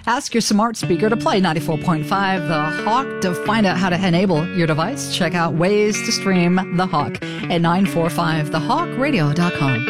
Ask your smart speaker to play 94.5 The Hawk. To find out how to enable your device, check out ways to stream The Hawk at 945thehawkradio.com.